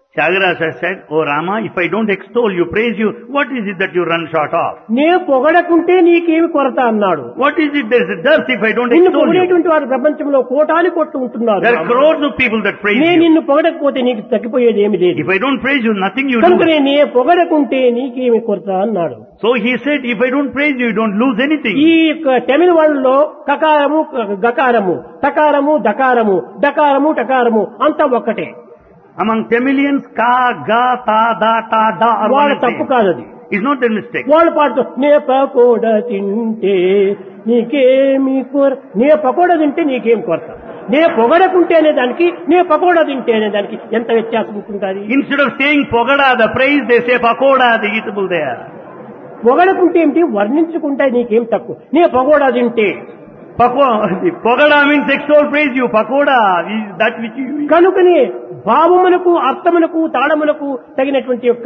Tyagaraja said, "Oh Rama, if I don't extol you, praise you, what is it that you run short of? నే పొగడకుంటే నీకేమి కొరత అన్నాడు. What is it there is a dearth if I don't నిన్ను extol you? పొగిడేటువంటి వారు ప్రపంచంలో కోటాలు కొట్టు ఉంటున్నారు. There are crores of people that praise నేను you. నిన్ను పొగడకపోతే నీకు తగ్గిపోయేది ఏమి లేదు. If I don't praise you, nothing you కనుక lose." నే పొగడకుంటే నీకేమి కొరత అన్నాడు. So he said, if I don't praise you, you don't lose anything. ఈ యొక్క తమిళ వాళ్ళలో కకారము గకారము టకారము దకారము డకారము టకారము అంతా ఒక్కటే. Among Tamilians, ka, ga, ta, da, ta, da are వాళ్ళ one తప్పు same. కాదు అది. It's not their mistake. వాళ్ళు పాడుతూ నే పకోడా తింటే నీకేమి కొర, నే పకోడా తింటే నీకేం కొరత, నే పొగడకుంటే అనే దానికి నే పకోడా తింటే అనే దానికి ఎంత వ్యత్యాసం ఉంటుంది. Instead of saying pogada, the praise, they say pakoda, the eatable there. పొగడకుంటే ఏమిటి, వర్ణించుకుంటే నీకేం తక్కువ, నే పకోడా తింటే. Pogada means extol, praise you. Pakoda is that which you eat. కనుకనే భావమునకు అర్థమునకు తాళమునకు తగినటువంటి యొక్క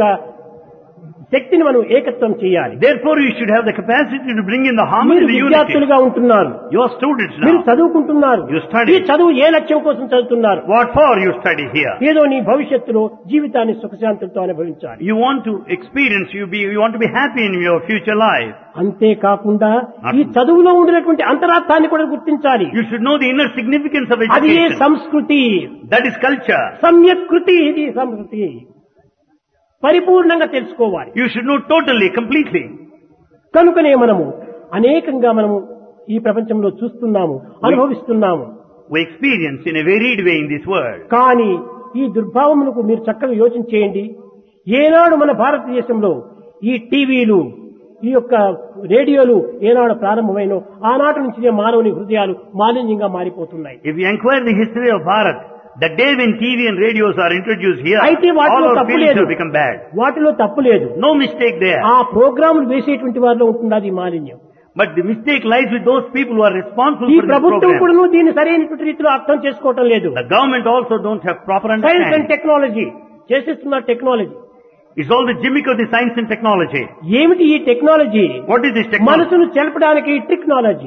శక్తిని మనం ఏకత్వం చేయాలి. Therefore, you should have the capacity to bring in the harmony, మీరు the unity. విద్యార్థులుగా ఉంటున్నారు, You are students మీరు now. చదువుకుంటున్నారు. You study. ఈ చదువు ఏ లక్ష్యం కోసం చదువుతున్నారు? What for you study here? ఏదో నీ భవిష్యత్తులో జీవితాన్ని సుఖశాంతులతో అనుభవించాలి. You want to experience, you want to be happy in your future life. అంతేకాకుండా ఈ చదువులో ఉండినటువంటి అంతరార్థాన్ని కూడా గుర్తించాలి. You should know the inner significance of అది ఏ education. సంస్కృతి, That is culture. సమ్యక్ కృతి, ఇది సంస్కృతి పరిపూర్ణంగా తెలుసుకోవాలి. You should know totally, completely. కనుకనే మనము అనేకంగా మనము ఈ ప్రపంచంలో చూస్తున్నాము, అనుభవిస్తున్నాము. We experience in a varied way in this world. కానీ ఈ దుర్భావములకు మీరు చక్కగా యోచన చేయండి. ఏనాడు మన భారతదేశంలో ఈ టీవీలు, ఈ యొక్క రేడియోలు ఏనాడు ప్రారంభమైనో ఆనాటి నుంచి మానవుని హృదయాలు మాలిన్యంగా మారిపోతున్నాయి. If you inquire the history of Bharat, the day when TV and radios are introduced here, అయితే all వాటిలో our తప్పు feelings లేదు, have become bad. వాటిలో తప్పు లేదు. No mistake there. ఆ ప్రోగ్రాములు వేసేటువంటి వారిలో ఉంటుంది అది మాలిన్యం. But the mistake lies with those people who are responsible ఈ for this ప్రభుత్వం program. కూడా దీన్ని సరైనటువంటి రీతిలో అర్థం చేసుకోవటం లేదు. The government also don't have proper science and understanding. Technology చేసేస్తున్న technology It's all the gimmick of the science and technology. ఏమిటి? ఈ technology What is this technology? మనసును చెలపడానికి technology.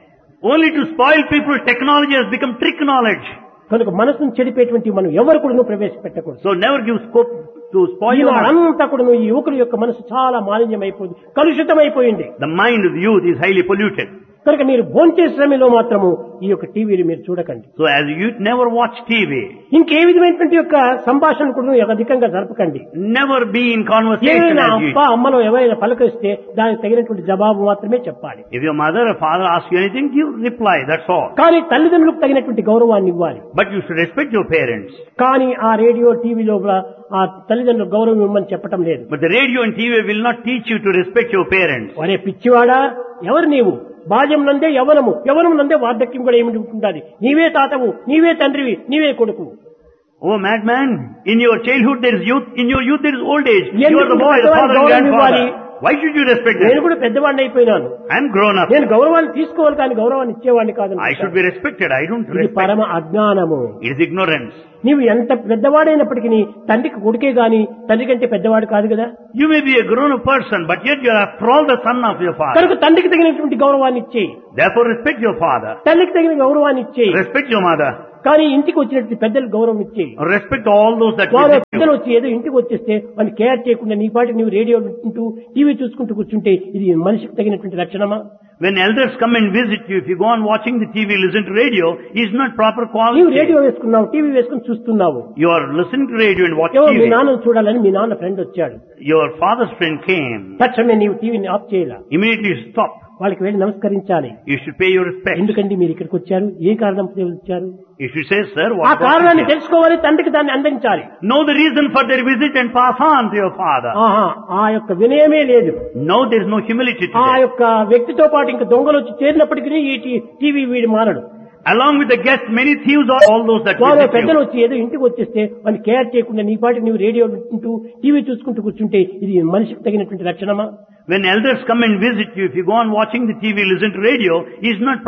Only to spoil people, technology has become trick knowledge. కనుక మనసును చెడిపేటువంటి మనం ఎవరు కూడా ప్రవేశపెట్టకూడదు. So never give scope to spoil your mind. అంతా కూడా ఈ యువకుల యొక్క మనసు చాలా మాలిన్యమైపోయింది, కలుషితమైపోయింది. The mind of the youth is highly polluted. కనుక మీరు భోంచేసే సమయంలో మాత్రము ఈ యొక్క టీవీని మీరు చూడకండి. So as a youth, never watch TV. ఇంకే విధమైనటువంటి యొక్క సంభాషణ కూడా అధికంగా జరపకండి. Never be in conversation ఏమైనా as you అప్ప అమ్మలో ఎవరైనా పలకరిస్తే దానికి తగినటువంటి జవాబు మాత్రమే చెప్పాలి. If your mother or father asks you anything, give reply, that's all. కానీ తల్లిదండ్రులకు తగినటువంటి గౌరవాన్ని ఇవ్వాలి. But you should respect your parents. కానీ ఆ రేడియో టీవీలో ఆ తల్లిదండ్రులకు గౌరవం ఇవ్వమని చెప్పటం లేదు. But the radio and TV will not teach you to respect your parents. ఒరే పిచ్చివాడా, ఎవరు నీవు? బాల్యం నందే యవనము, యవనం నందే వార్ధక్యం కూడా ఏమిటి ఉంటుందని. నీవే తాతవు, నీవే తండ్రివి, నీవే కొడుకు. Oh madman, in your childhood there is youth, in your youth there is old age. You ఎందుకు are the boy, the father and గౌరవం ఇవ్వాలి? grandfather. Why should you respect నేను them? కూడా పెద్దవాడిని అయిపోయినాను. I am grown up. నేను గౌరవాన్ని తీసుకోవాలి కానీ గౌరవాన్ని ఇచ్చేవాడిని కాదు. I should be respected. I don't ఇది respect. పరమ అజ్ఞానము. It is ignorance. నీవు ఎంత పెద్దవాడైనప్పటికీ తండ్రికి కొడుకే గాని తండ్రి కంటే పెద్దవాడు కాదు కదా. You may be a grown up person, but yet you are after all the son of your father. కనుక తండ్రికి తగినటువంటి గౌరవాన్ని ఇచ్చేయి, Therefore respect your father. తల్లికి తగిన గౌరవాన్ని ఇచ్చేయి. Respect your mother. కానీ ఇంటికి వచ్చినట్టు పెద్దలకు గౌరవం ఇచ్చేయి. Respect all those that వారు visit పెద్దలు you. వచ్చి ఏదో ఇంటికి వచ్చేస్తే వాళ్ళు కేర్ చేయకుండా నీ పాటికి నువ్వు రేడియో వింటూ టీవీ చూసుకుంటూ కూర్చుంటే ఇది మనిషికి తగినటువంటి లక్షణమా? When elders come and visit you, if you go on watching the TV, listen to radio, is not proper నీవు quality. రేడియో వేసుకున్నావు, టీవీ వేసుకుని చూస్తున్నావు. You are listening to radio and watch ఎవరు మీ TV. నాన్నను చూడాలని మీ నాన్న ఫ్రెండ్ వచ్చాడు. Your father's friend came. తక్షణమే నీవు టీవీని ఆఫ్ చేయాల. Immediately stop. వాళ్ళకి వెళ్ళి నమస్కరించాలి. You should pay your respect. ఎందుకంటే మీరు ఇక్కడికి వచ్చారు, ఏ కారణం వచ్చారు? You should say, sir, ఆ what brought you కారణాన్ని here? తెలుసుకోవాలి, తండ్రికి దాన్ని అందించాలి. Know the reason for their visit and pass on to your father. ఆహా, ఆ యొక్క వినయమే లేదు. No, there is no humility ఆ today. యొక్క వ్యక్తితో పాటు ఇంకా దొంగలు వచ్చి చేరినప్పటికీ ఈ టీవీ వీడి మారడు. Along with the guests, many thieves are all those that వారు visit పెద్దలు you. వచ్చి ఏదో ఇంటికి వచ్చేస్తే వాళ్ళు కేర్ చేయకుండా నీ పాటికి నువ్వు రేడియో వింటూ టీవీ చూసుకుంటూ కూర్చుంటే ఇది మనిషికి తగినటువంటి లక్షణమా? When elders come and visit you, if you go on watching the TV, listen to radio, is not